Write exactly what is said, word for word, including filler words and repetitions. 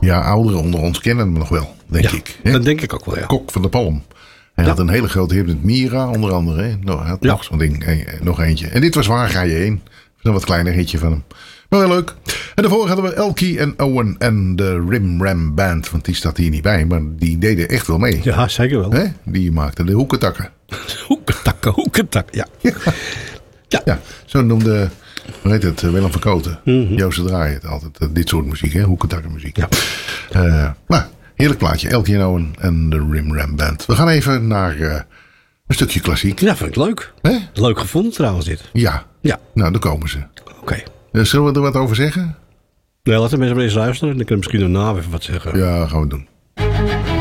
Ja, ouderen onder ons kennen hem nog wel, denk Ja, ik. Hè? dat denk ik ook wel, ja. Kok van de Palm. Hij Ja. had een hele grote hit met Mira, onder andere. Hè? Nog, hij had Ja. nog zo'n ding, eh, nog eentje. En dit was Waar ga je heen? Een wat kleiner hitje van hem. Maar wel leuk. En daarvoor hadden we Elkie en Owen en de Rim Ram Band. Want die staat hier niet bij, maar die deden echt wel mee. Ja, zeker wel. Hè? Die maakten de hoekentakken. Hoekentakken, hoekentakken, ja. Ja. Ja, zo noemde, hoe heet het, Willem van Koten. Mhm. Joost de Draai het altijd. eh, Dit soort muziek, hè? Hoekentakkenmuziek. Ja. Uh, maar, heerlijk plaatje. Elkie en Owen en de Rim Ram Band. We gaan even naar uh, een stukje klassiek. Ja, vind ik leuk. Hè? Leuk gevonden trouwens dit. Ja. Ja. Nou, daar komen ze. Oké. Okay. Uh, zullen we er wat over zeggen? Nee, laten we mensen maar eens luisteren. Dan kunnen we misschien daarna even wat zeggen. Ja, gaan we doen.